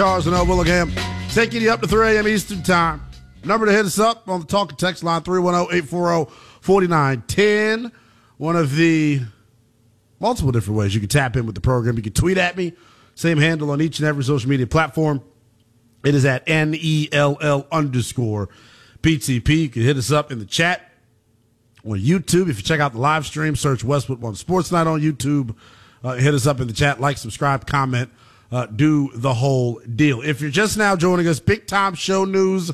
Cars and Willingham, taking you up to 3 a.m. Eastern Time. Number to hit us up on the talk and text line, 310-840-4910. One of the multiple different ways you can tap in with the program. You can tweet at me, same handle on each and every social media platform. It is at NELL_PTP. You can hit us up in the chat on YouTube. If you check out the live stream, search Westwood One Sports Night on YouTube. Hit us up in the chat, like, subscribe, comment, do the whole deal. If you're just now joining us, big time show news.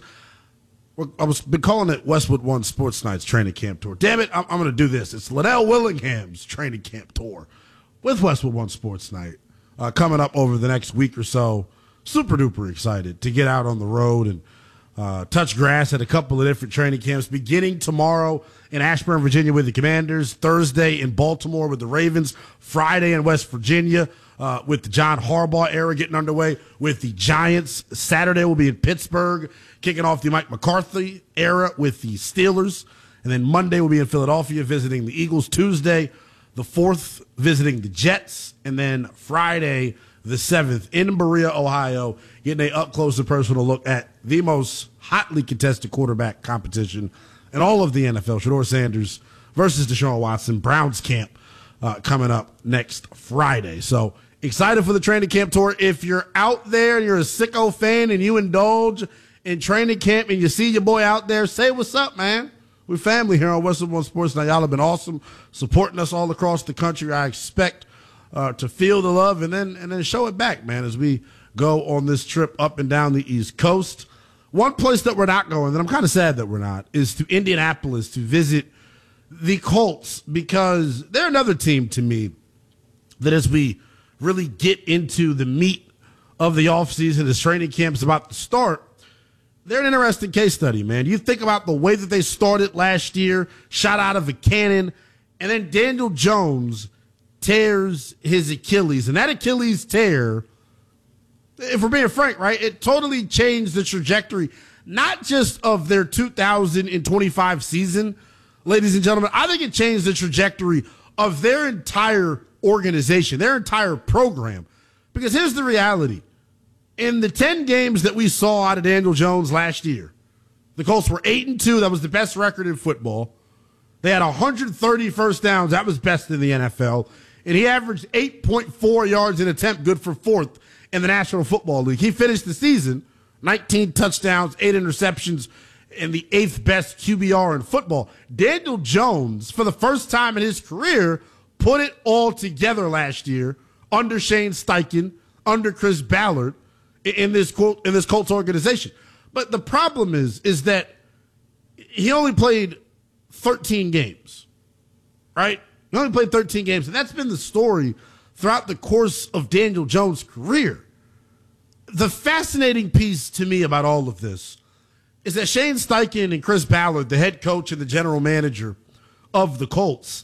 I've been calling it Westwood One Sports Night's training camp tour. Damn it, I'm going to do this. It's Liddell Willingham's training camp tour with Westwood One Sports Night coming up over the next week or so. Super duper excited to get out on the road and touch grass at a couple of different training camps, beginning tomorrow in Ashburn, Virginia with the Commanders, Thursday in Baltimore with the Ravens, Friday in West Virginia with the John Harbaugh era getting underway with the Giants. Saturday will be in Pittsburgh, kicking off the Mike McCarthy era with the Steelers. And then Monday will be in Philadelphia visiting the Eagles. Tuesday, the 4th, visiting the Jets. And then Friday, the 7th, in Berea, Ohio, getting an up-close and personal look at the most hotly contested quarterback competition in all of the NFL. Shedeur Sanders versus Deshaun Watson. Browns camp coming up next Friday. So excited for the training camp tour. If you're out there and you're a sicko fan and you indulge in training camp and you see your boy out there, say what's up, man. We're family here on Westwood One Sports Night. Y'all have been awesome supporting us all across the country. I expect to feel the love and then show it back, man, as we go on this trip up and down the East Coast. One place that we're not going, and I'm kind of sad that we're not, is to Indianapolis to visit the Colts, because they're another team to me that as we really get into the meat of the offseason, this training camp is about to start, they're an interesting case study, man. You think about the way that they started last year, shot out of a cannon, and then Daniel Jones tears his Achilles. And that Achilles tear, if we're being frank, right, it totally changed the trajectory, not just of their 2025 season, ladies and gentlemen. I think it changed the trajectory of their entire organization, their entire program. Because here's the reality. In the 10 games that we saw out of Daniel Jones last year, the Colts were 8-2. That was the best record in football. They had 130 first downs. That was best in the NFL. And he averaged 8.4 yards an attempt, good for 4th in the National Football League. He finished the season 19 touchdowns, 8 interceptions, and the 8th best QBR in football. Daniel Jones, for the first time in his career, put it all together last year under Shane Steichen, under Chris Ballard, in this Colts organization. But the problem is that he only played 13 games, right? He only played 13 games, and that's been the story throughout the course of Daniel Jones' career. The fascinating piece to me about all of this is that Shane Steichen and Chris Ballard, the head coach and the general manager of the Colts,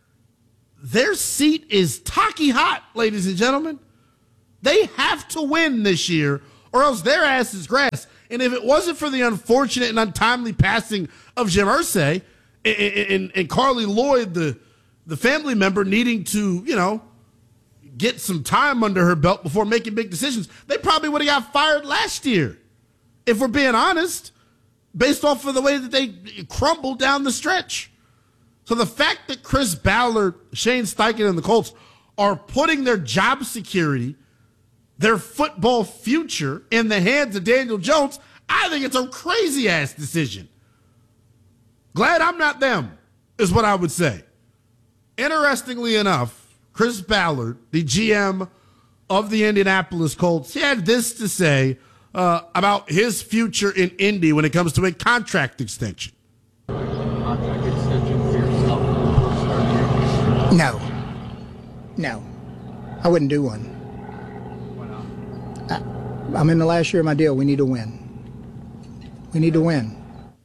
their seat is tacky hot, ladies and gentlemen. They have to win this year, or else their ass is grass. And if it wasn't for the unfortunate and untimely passing of Jim Irsay and Carly Lloyd, the family member needing to, get some time under her belt before making big decisions, they probably would have got fired last year, if we're being honest, based off of the way that they crumbled down the stretch. So the fact that Chris Ballard, Shane Steichen, and the Colts are putting their job security, their football future in the hands of Daniel Jones, I think it's a crazy-ass decision. Glad I'm not them, is what I would say. Interestingly enough, Chris Ballard, the GM of the Indianapolis Colts, he had this to say about his future in Indy when it comes to a contract extension. Contract extension for yourself? No. I wouldn't do one. Why not? I'm in the last year of my deal. We need to win. We need to win.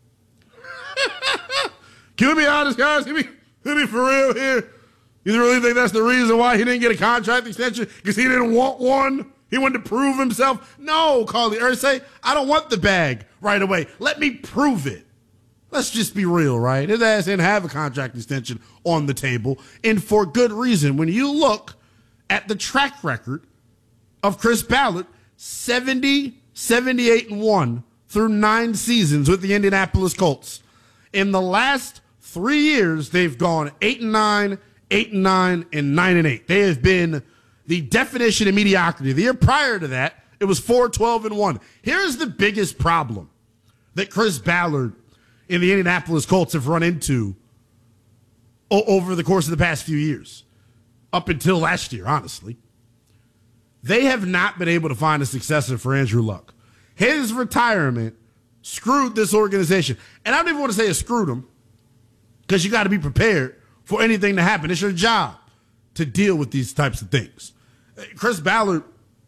Can we be honest, guys? Can we be for real here? You really think that's the reason why he didn't get a contract extension? Because he didn't want one? He wanted to prove himself? No, Carly Irsay, I don't want the bag right away. Let me prove it. Let's just be real, right? His ass didn't have a contract extension on the table, and for good reason. When you look at the track record of Chris Ballard, 70, 78-1 through 9 seasons with the Indianapolis Colts. In the last 3 years, they've gone 8-9, 8-9, and 9-8. They have been the definition of mediocrity. The year prior to that, it was 4-12-1. Here's the biggest problem that Chris Ballard and the Indianapolis Colts have run into over the course of the past few years, up until last year, honestly. They have not been able to find a successor for Andrew Luck. His retirement screwed this organization. And I don't even want to say it screwed him, because you got to be prepared for anything to happen. It's your job to deal with these types of things. Chris Ballard,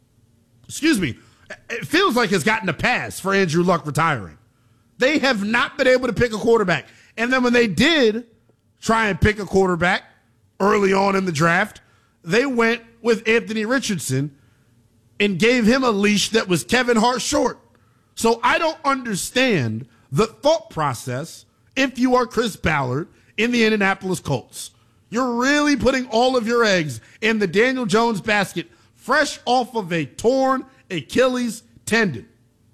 it feels like has gotten a pass for Andrew Luck retiring. They have not been able to pick a quarterback. And then when they did try and pick a quarterback early on in the draft, they went with Anthony Richardson and gave him a leash that was Kevin Hart short. So I don't understand the thought process if you are Chris Ballard in the Indianapolis Colts. You're really putting all of your eggs in the Daniel Jones basket, fresh off of a torn Achilles tendon.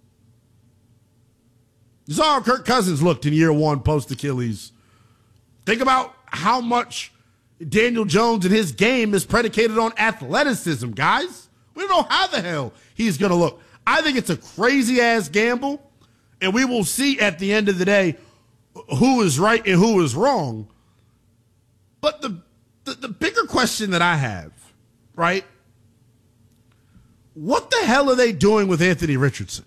You saw how Kirk Cousins looked in year 1 post-Achilles. Think about how much Daniel Jones and his game is predicated on athleticism, guys. We don't know how the hell he's going to look. I think it's a crazy-ass gamble, and we will see at the end of the day who is right and who is wrong. But the bigger question that I have, right, what the hell are they doing with Anthony Richardson?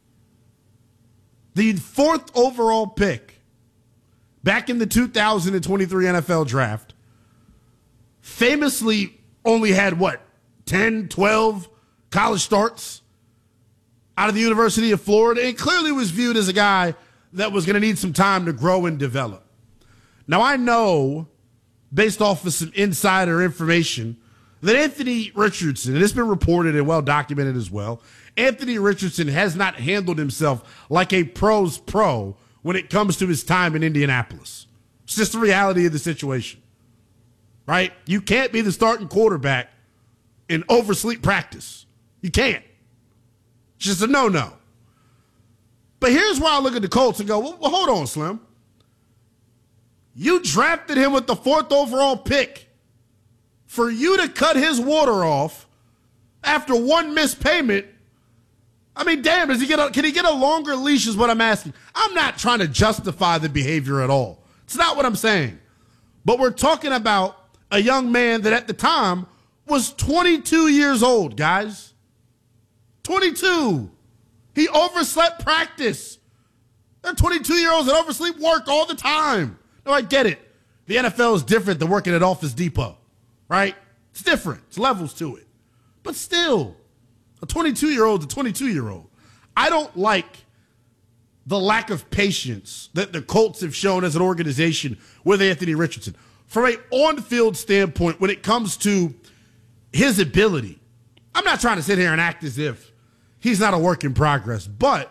The 4th overall pick back in the 2023 NFL draft famously only had, 10, 12 college starts out of the University of Florida, and clearly was viewed as a guy that was going to need some time to grow and develop. Now, I know, based off of some insider information, that Anthony Richardson, and it's been reported and well documented as well, Anthony Richardson has not handled himself like a pro's pro when it comes to his time in Indianapolis. It's just the reality of the situation, right? You can't be the starting quarterback in oversleep practice. You can't. It's just a no-no. But here's where I look at the Colts and go, well, hold on, Slim. You drafted him with the 4th overall pick. For you to cut his water off after 1 missed payment, I mean, damn, can he get a longer leash is what I'm asking. I'm not trying to justify the behavior at all. It's not what I'm saying. But we're talking about a young man that at the time was 22 years old, guys. 22. He overslept practice. There are 22-year-olds that oversleep work all the time. No, I get it. The NFL is different than working at Office Depot, right? It's different. It's levels to it. But still, a 22-year-old to 22-year-old. I don't like the lack of patience that the Colts have shown as an organization with Anthony Richardson. From an on-field standpoint, when it comes to his ability, I'm not trying to sit here and act as if he's not a work in progress, but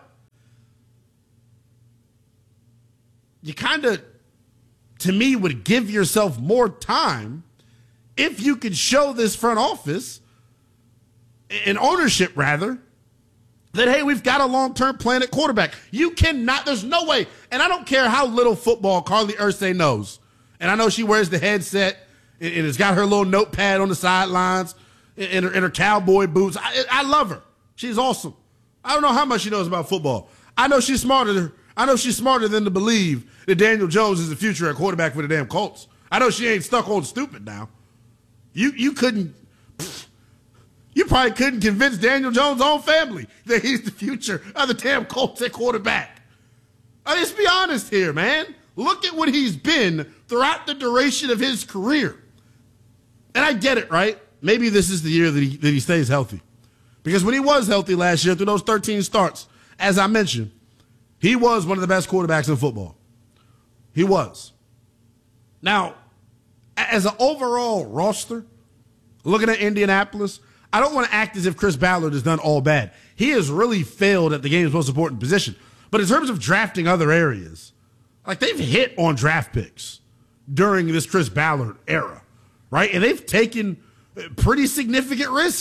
you kind of, to me, would give yourself more time if you could show this front office and ownership, rather, that, hey, we've got a long-term plan at quarterback. You cannot, there's no way, and I don't care how little football Carly Ursay knows, and I know she wears the headset and has got her little notepad on the sidelines and her cowboy boots. I love her. She's awesome. I don't know how much she knows about football. I know she's smarter than to believe that Daniel Jones is the future at quarterback for the damn Colts. I know she ain't stuck on stupid now. You probably couldn't convince Daniel Jones' own family that he's the future of the damn Colts at quarterback. Let's be honest here, man. Look at what he's been throughout the duration of his career. And I get it, right? Maybe this is the year that he stays healthy. Because when he was healthy last year through those 13 starts, as I mentioned, he was one of the best quarterbacks in football. He was. Now, as an overall roster, looking at Indianapolis, I don't want to act as if Chris Ballard has done all bad. He has really failed at the game's most important position. But in terms of drafting other areas, like they've hit on draft picks during this Chris Ballard era, right? And they've taken pretty significant risks,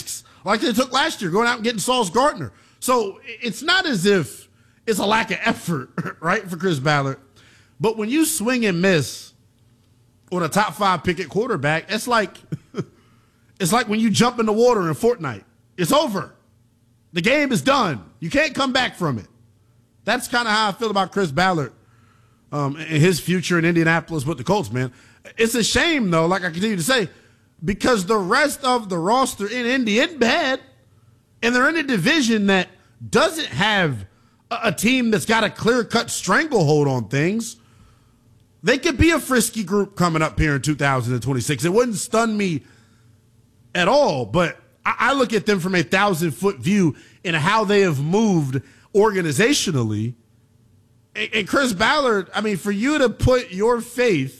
like they took last year, going out and getting Sauce Gardner. So it's not as if it's a lack of effort, right, for Chris Ballard. But when you swing and miss on a top 5 pick at quarterback, it's like when you jump in the water in Fortnite. It's over. The game is done. You can't come back from it. That's kind of how I feel about Chris Ballard and his future in Indianapolis with the Colts, man. It's a shame, though, like I continue to say, because the rest of the roster in Indy isn't bad, and they're in a division that doesn't have a team that's got a clear-cut stranglehold on things. They could be a frisky group coming up here in 2026. It wouldn't stun me at all, but I look at them from a 1,000-foot view in how they have moved organizationally. And Chris Ballard, I mean, for you to put your faith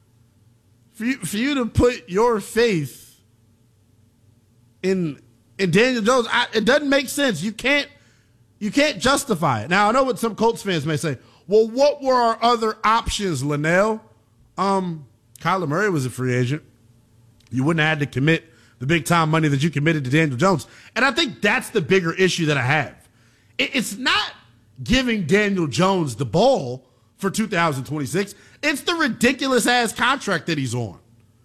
in Daniel Jones, it doesn't make sense. You can't justify it. Now, I know what some Colts fans may say. Well, what were our other options, Linnell? Kyler Murray was a free agent. You wouldn't have had to commit the big-time money that you committed to Daniel Jones. And I think that's the bigger issue that I have. It's not giving Daniel Jones the ball for 2026. It's the ridiculous-ass contract that he's on.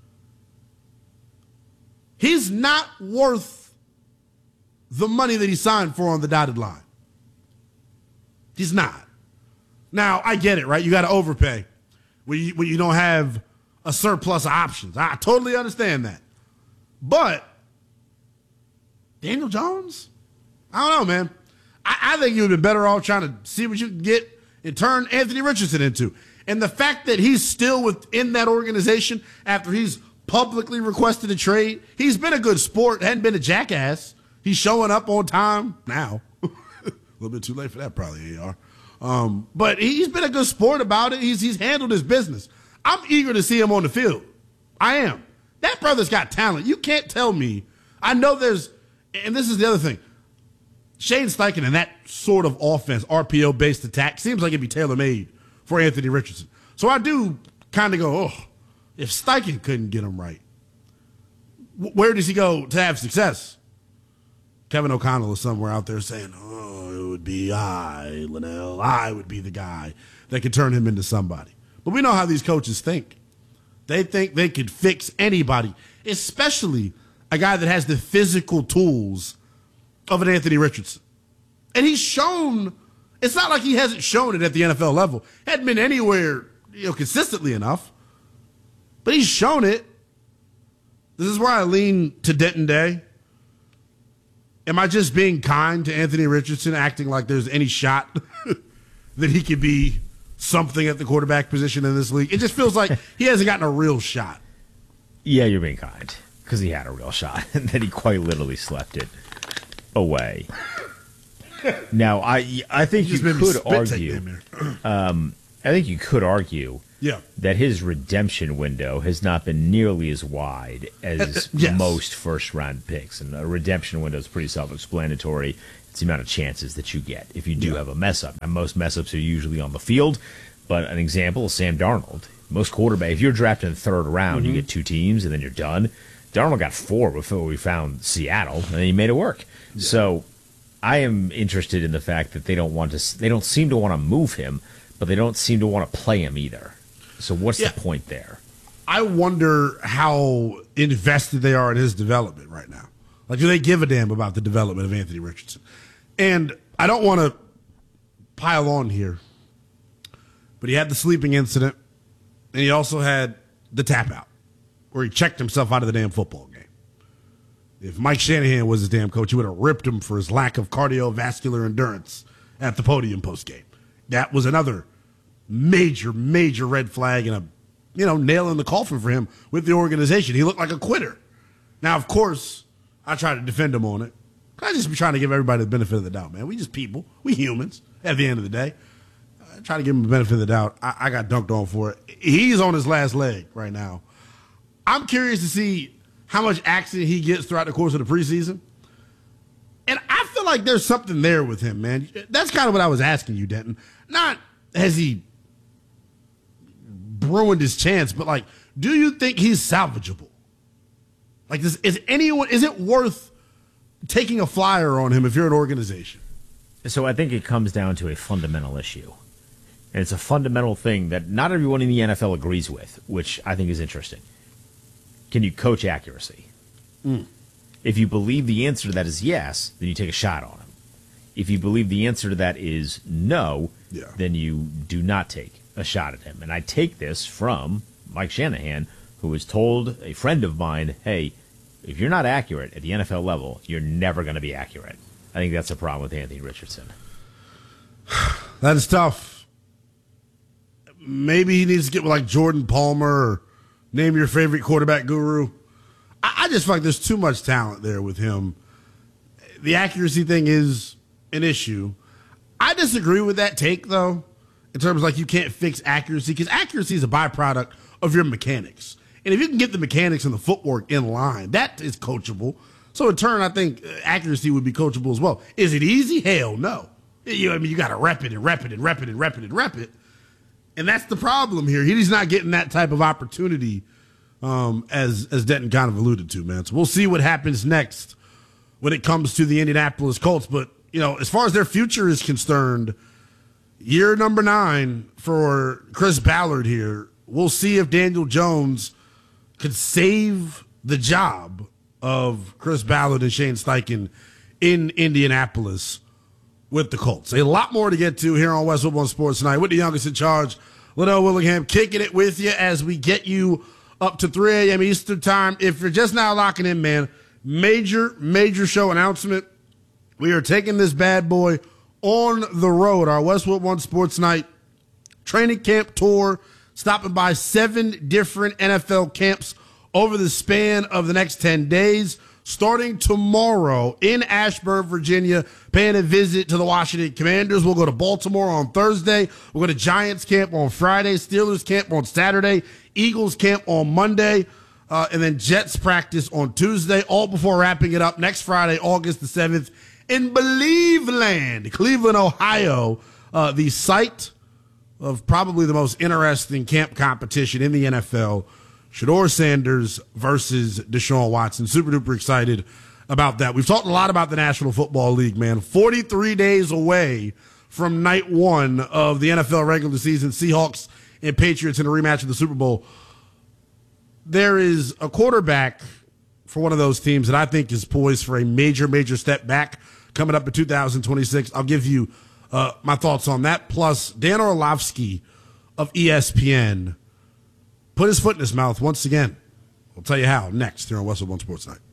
He's not worth the money that he signed for on the dotted line. He's not. Now, I get it, right? You got to overpay when you don't have a surplus of options. I totally understand that. But Daniel Jones? I don't know, man. I think you would have been better off trying to see what you can get and turn Anthony Richardson into. And the fact that he's still within that organization after he's publicly requested a trade, he's been a good sport, hadn't been a jackass. He's showing up on time now. A little bit too late for that, probably, AR. But he's been a good sport about it. He's handled his business. I'm eager to see him on the field. I am. That brother's got talent. You can't tell me. I know there's, and this is the other thing. Shane Steichen and that sort of offense, RPO-based attack, seems like it'd be tailor-made for Anthony Richardson. So I do kind of go, oh, if Steichen couldn't get him right, where does he go to have success? Kevin O'Connell is somewhere out there saying, oh, it would be Linnell. I would be the guy that could turn him into somebody. But we know how these coaches think. They think they could fix anybody, especially a guy that has the physical tools of an Anthony Richardson. And he's shown, it's not like he hasn't shown it at the NFL level. Hadn't been anywhere, consistently enough. But he's shown it. This is where I lean to Denton Day. Am I just being kind to Anthony Richardson, acting like there's any shot that he could be something at the quarterback position in this league? It just feels like he hasn't gotten a real shot. Yeah, you're being kind, because he had a real shot, and then he quite literally slept it away. Now, I think you could argue. I think you could argue that his redemption window has not been nearly as wide as most first-round picks. And a redemption window is pretty self-explanatory. It's the amount of chances that you get if you do have a mess-up. And most mess-ups are usually on the field. But an example is Sam Darnold. Most quarterback, if you're drafted in the third round, you get 2 teams, and then you're done. Darnold got 4 before we found Seattle, and then he made it work. Yeah. So I am interested in the fact that they don't seem to want to move him, but they don't seem to want to play him either. So what's the point there? I wonder how invested they are in his development right now. Like, do they give a damn about the development of Anthony Richardson? And I don't want to pile on here, but he had the sleeping incident, and he also had the tap out, where he checked himself out of the damn football game. If Mike Shanahan was his damn coach, he would have ripped him for his lack of cardiovascular endurance at the podium post-game. That was another major, major red flag and a, nail in the coffin for him with the organization. He looked like a quitter. Now, of course, I try to defend him on it. I just be trying to give everybody the benefit of the doubt, man. We just people. We humans at the end of the day. I try to give him the benefit of the doubt. I got dunked on for it. He's on his last leg right now. I'm curious to see how much action he gets throughout the course of the preseason. And I feel like there's something there with him, man. That's kind of what I was asking you, Denton. Not has he ruined his chance, but like, do you think he's salvageable? Like, is it worth taking a flyer on him if you're an organization. So I think it comes down to a fundamental issue. And it's a fundamental thing that not everyone in the NFL agrees with, which I think is interesting. Can you coach accuracy? If you believe the answer to that is yes, then you take a shot on him. If you believe the answer to that is no, then you do not take a shot at him. And I take this from Mike Shanahan, who has told a friend of mine, hey, if you're not accurate at the NFL level, you're never going to be accurate. I think that's a problem with Anthony Richardson. That is tough. Maybe he needs to get with like Jordan Palmer or name your favorite quarterback guru. I just feel like there's too much talent there with him. The accuracy thing is an issue. I disagree with that take, though, in terms of like you can't fix accuracy, because accuracy is a byproduct of your mechanics. And if you can get the mechanics and the footwork in line, that is coachable. So in turn, I think accuracy would be coachable as well. Is it easy? Hell no. You got to rep it and rep it and rep it and rep it and rep it. And that's the problem here. He's not getting that type of opportunity, as Denton kind of alluded to, man. So we'll see what happens next when it comes to the Indianapolis Colts. But, as far as their future is concerned, year number 9 for Chris Ballard here, we'll see if Daniel Jones could save the job of Chris Ballard and Shane Steichen in Indianapolis with the Colts. A lot more to get to here on Westwood One Sports tonight with the youngest in charge, Liddell Willingham, kicking it with you as we get you up to 3 a.m. Eastern time. If you're just now locking in, man, major show announcement. We are taking this bad boy on the road, our Westwood One Sports Night training camp tour, stopping by 7 different NFL camps over the span of the next 10 days, starting tomorrow in Ashburn, Virginia, paying a visit to the Washington Commanders. We'll go to Baltimore on Thursday. We'll go to Giants camp on Friday, Steelers camp on Saturday, Eagles camp on Monday, and then Jets practice on Tuesday, all before wrapping it up next Friday, August the 7th, in Believeland, Cleveland, Ohio, the site of probably the most interesting camp competition in the NFL, Shedeur Sanders versus Deshaun Watson. Super duper excited about that. We've talked a lot about the National Football League, man. 43 days away from night 1 of the NFL regular season, Seahawks and Patriots in a rematch of the Super Bowl. There is a quarterback for one of those teams that I think is poised for a major step back coming up in 2026. I'll give you my thoughts on that. Plus, Dan Orlovsky of ESPN put his foot in his mouth once again. I'll tell you how next here on Westwood One Sports Night.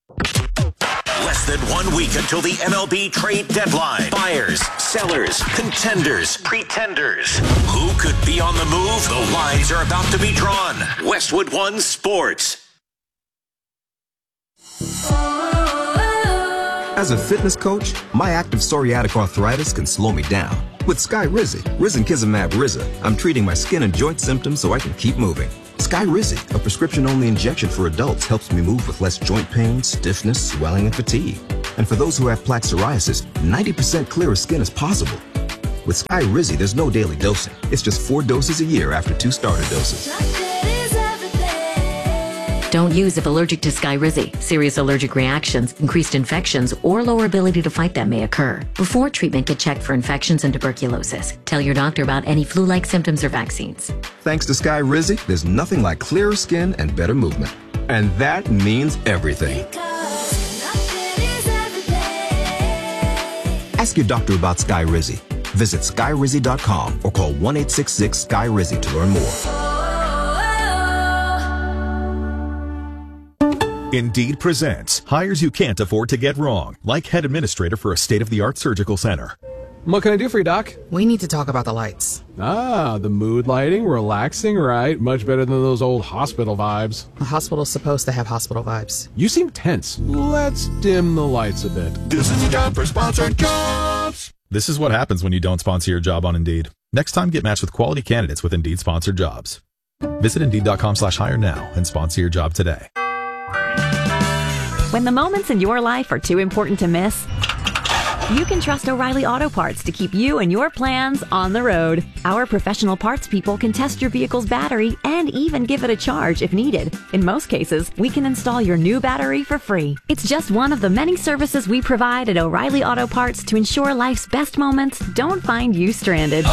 Less than 1 week until the MLB trade deadline. Buyers, sellers, contenders, pretenders. Who could be on the move? The lines are about to be drawn. Westwood One Sports. As a fitness coach, my active psoriatic arthritis can slow me down. With Skyrizi, Risankizumab Riza, I'm treating my skin and joint symptoms so I can keep moving. Skyrizi, a prescription-only injection for adults, helps me move with less joint pain, stiffness, swelling, and fatigue. And for those who have plaque psoriasis, 90% clearer skin is possible. With Skyrizi, there's no daily dosing. It's just 4 doses a year after 2 starter doses. Don't use if allergic to Skyrizi. Serious allergic reactions, increased infections, or lower ability to fight them may occur. Before treatment, get checked for infections and tuberculosis. Tell your doctor about any flu-like symptoms or vaccines. Thanks to Skyrizi, there's nothing like clearer skin and better movement. And that means everything. Ask your doctor about Skyrizi. Visit Skyrizi.com or call 1-866-SKY-RIZI to learn more. Indeed presents hires you can't afford to get wrong, like head administrator for a state-of-the-art surgical center. What can I do for you, Doc? We need to talk about the lights. Ah, the mood lighting, relaxing, right? Much better than those old hospital vibes. A hospital's supposed to have hospital vibes. You seem tense. Let's dim the lights a bit. This is a job for sponsored jobs. This is what happens when you don't sponsor your job on Indeed. Next time, get matched with quality candidates with Indeed sponsored jobs. Visit Indeed.com/hire now and sponsor your job today. When the moments in your life are too important to miss, You can trust O'Reilly Auto Parts to keep you and your plans on the road. Our professional parts people can test your vehicle's battery and even give it a charge if needed. In most cases, we can install your new battery for free. It's just one of the many services we provide at O'Reilly Auto Parts to ensure life's best moments don't find you stranded.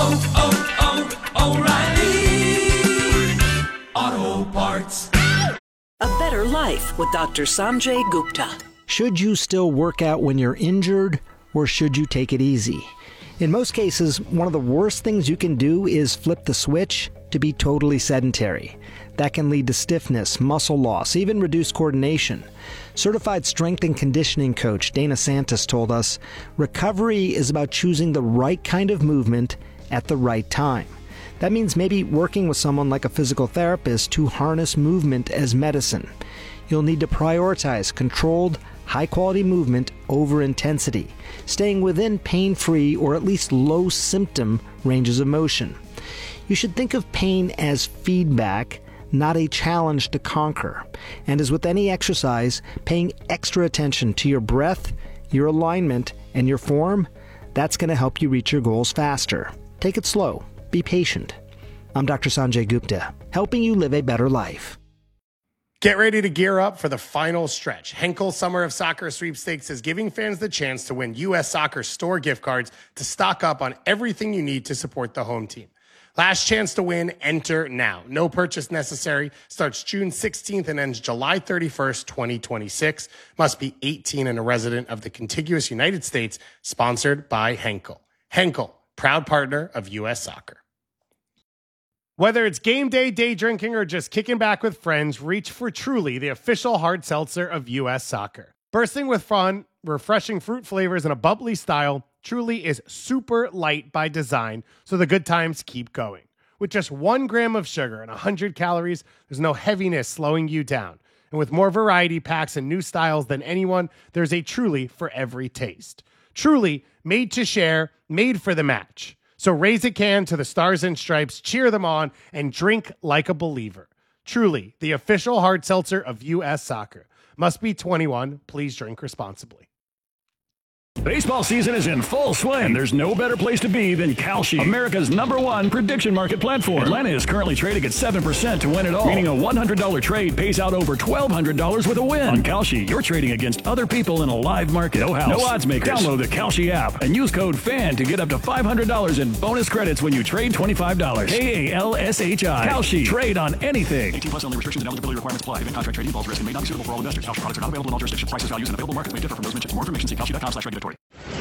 O'Reilly Auto Parts. A better life with Dr. Sanjay Gupta. Should you still work out when you're injured, or should you take it easy? In most cases, one of the worst things you can do is flip the switch to be totally sedentary. That can lead to stiffness, muscle loss, even reduced coordination. Certified strength and conditioning coach Dana Santos told us, recovery is about choosing the right kind of movement at the right time. That means maybe working with someone like a physical therapist to harness movement as medicine. You'll need to prioritize controlled, high-quality movement over intensity, staying within pain-free or at least low-symptom ranges of motion. You should think of pain as feedback, not a challenge to conquer. And as with any exercise, paying extra attention to your breath, your alignment, and your form, that's going to help you reach your goals faster. Take it slow. Be patient. I'm Dr. Sanjay Gupta, helping you live a better life. Get ready to gear up for the final stretch. Henkel Summer of Soccer Sweepstakes is giving fans the chance to win U.S. Soccer store gift cards to stock up on everything you need to support the home team. Last chance to win, enter now. No purchase necessary. Starts June 16th and ends July 31st, 2026. Must be 18 and a resident of the contiguous United States. Sponsored by Henkel. Henkel, proud partner of U.S. Soccer. Whether it's game day, day drinking, or just kicking back with friends, reach for Truly, the official hard seltzer of U.S. Soccer. Bursting with fun, refreshing fruit flavors, and a bubbly style, Truly is super light by design, so the good times keep going. With just 1 gram of sugar and 100 calories, there's no heaviness slowing you down. And with more variety packs and new styles than anyone, there's a Truly for every taste. Truly, made to share, made for the match. So raise a can to the Stars and Stripes, cheer them on, and drink like a believer. Truly, the official hard seltzer of U.S. Soccer. Must be 21. Please drink responsibly. Baseball season is in full swing, and there's no better place to be than Kalshi, America's #1 prediction market platform. Atlanta is currently trading at 7% to win it all, meaning a $100 trade pays out over $1,200 with a win. On Kalshi, you're trading against other people in a live market. No house, no odds makers. Download the Kalshi app and use code FAN to get up to $500 in bonus credits when you trade $25. KALSHI. Kalshi. Trade on anything. 18 plus only. Restrictions and eligibility requirements apply. Even contract trading involves risk and may not be suitable for all investors. Kalshi products are not available in all jurisdictions. Prices, values, and available markets may differ from those mentioned. For more information, see kalshi.com/regulatory.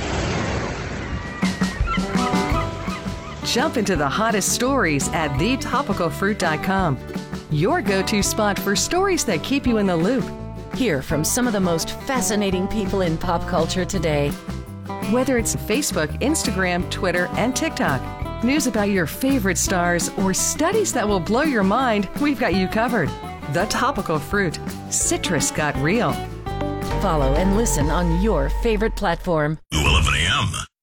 Jump into the hottest stories at thetopicalfruit.com. Your go-to spot for stories that keep you in the loop. Hear from some of the most fascinating people in pop culture today. Whether it's Facebook, Instagram, Twitter, and TikTok, news about your favorite stars, or studies that will blow your mind, we've got you covered. The Topical Fruit. Citrus got real. Follow and listen on your favorite platform. 11 a.m.